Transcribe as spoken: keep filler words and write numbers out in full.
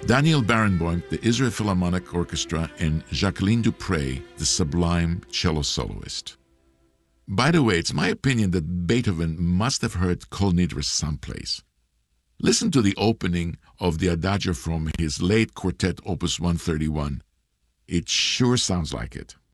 Daniel Barenboim, the Israel Philharmonic Orchestra, and Jacqueline Dupre, the sublime cello soloist. By the way, it's my opinion that Beethoven must have heard Kol Nidre someplace. Listen to the opening of the Adagio from his late quartet Opus one thirty-one. It sure sounds like it.